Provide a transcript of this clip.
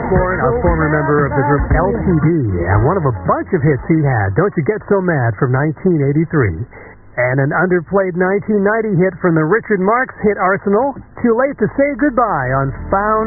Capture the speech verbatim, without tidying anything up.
Osborne, a former member of the group L T D, and one of a bunch of hits he had, Don't You Get So Mad from nineteen eighty-three. And an underplayed nineteen ninety hit from the Richard Marx hit arsenal, Too Late to Say Goodbye on Found